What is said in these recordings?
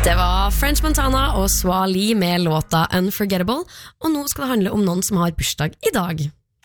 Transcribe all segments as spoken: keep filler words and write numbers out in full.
Det var French Montana og Swali med låta Unforgettable, og nå skal det handle om noen som har bursdag i dag.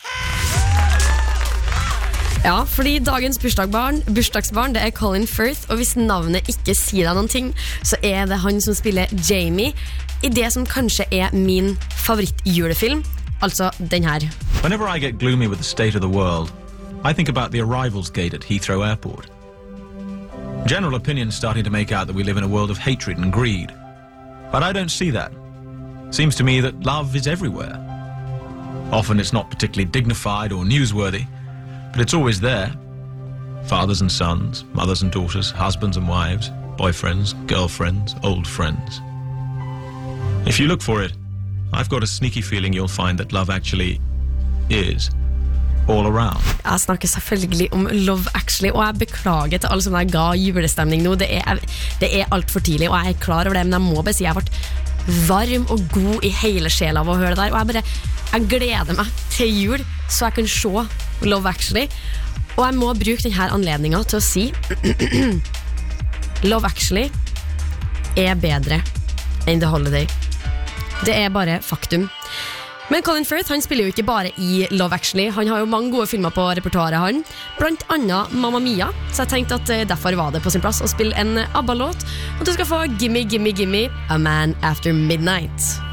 Ja, fordi dagens bursdagsbarn, bursdagsbarn det er Colin Firth, og hvis navnet ikke sier deg noen ting, så er det han som spiller Jamie i det som kanskje er min favorittjulefilm, altså den her. Whenever I get gloomy with the state of the world, I think about the arrivals gate at Heathrow Airport. General opinion's starting to make out that we live in a world of hatred and greed. But I don't see that. Seems to me that love is everywhere. Often it's not particularly dignified or newsworthy, but it's always there. Fathers and sons, mothers and daughters, husbands and wives, boyfriends, girlfriends, old friends. If you look for it, I've got a sneaky feeling you'll find that love actually is all around. Jeg snakker selvfølgelig om Love Actually, og jeg beklager til alle som jeg ga julestemning nå. Det er, det er alt for tidlig, og jeg er klar over det, men jeg må bare si jeg har vært varm og god i hele sjela av å høre det der, og jeg bare, jeg gleder meg til jul, så jeg kan se Love Actually, og jeg må bruke denne anledningen til å si Love Actually er bedre enn The Holiday. Det er bare faktum. Men Colin Firth, han spiller jo ikke bare i Love Actually. Han har jo mange gode filmer på repertoaret, han. Blant annet Mamma Mia. Så jeg tenkte at derfor var det på sin plass å spille en ABBA-låt. Og du skal få Gimme, Gimme, Gimme, A Man After Midnight.